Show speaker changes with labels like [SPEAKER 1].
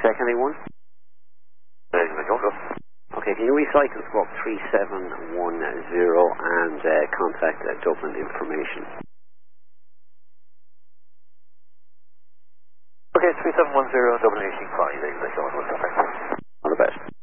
[SPEAKER 1] check anyone? Okay, can you recycle squawk 3710 and contact Dublin information?
[SPEAKER 2] Okay, 3710 Dublin 85,
[SPEAKER 1] All the best.